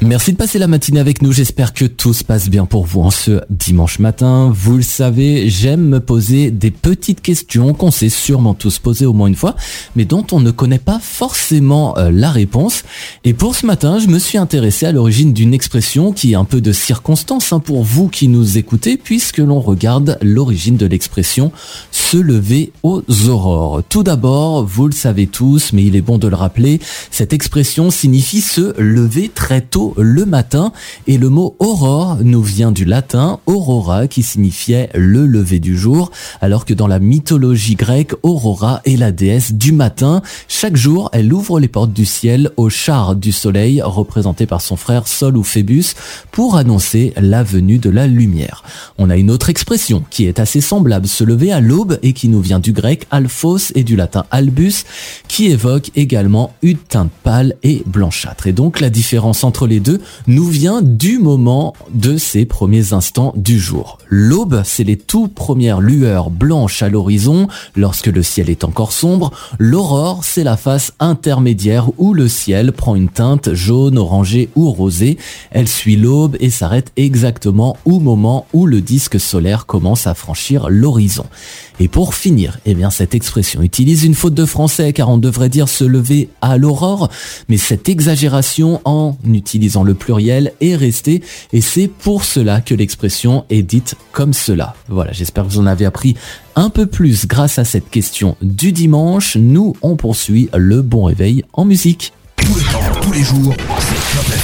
Merci de passer la matinée avec nous, j'espère que tout se passe bien pour vous en ce dimanche matin. Vous le savez, j'aime me poser des petites questions qu'on s'est sûrement tous posées au moins une fois, mais dont on ne connaît pas forcément la réponse. Et pour ce matin, je me suis intéressé à l'origine d'une expression qui est un peu de circonstance pour vous qui nous écoutez, puisque l'on regarde l'origine de l'expression « se lever aux aurores ». Tout d'abord, vous le savez tous, mais il est bon de le rappeler, cette expression signifie se lever très tôt le matin, et le mot aurore nous vient du latin aurora qui signifiait le lever du jour, alors que dans la mythologie grecque, Aurora est la déesse du matin. Chaque jour, elle ouvre les portes du ciel au char du soleil, représenté par son frère Sol ou Phébus, pour annoncer la venue de la lumière. On a une autre expression qui est assez semblable, se lever à l'aube, et qui nous vient du grec alphos et du latin albus, qui évoque également une teinte pâle et blanchâtre. Et donc la différence entre les deux nous vient du moment de ces premiers instants du jour. L'aube, c'est les tout premières lueurs blanches à l'horizon lorsque le ciel est encore sombre. L'aurore, c'est la phase intermédiaire où le ciel prend une teinte jaune, orangée ou rosée. Elle suit l'aube et s'arrête exactement au moment où le disque solaire commence à franchir l'horizon. Et pour finir, cette expression utilise une faute de français car on devrait dire se lever à l'aurore, mais cette exagération en utilisant le pluriel est restée et c'est pour cela que l'expression est dite comme cela. Voilà, j'espère que vous en avez appris un peu plus grâce à cette question du dimanche. Nous, on poursuit le bon réveil en musique. Tous les temps, tous les jours, c'est Top FM.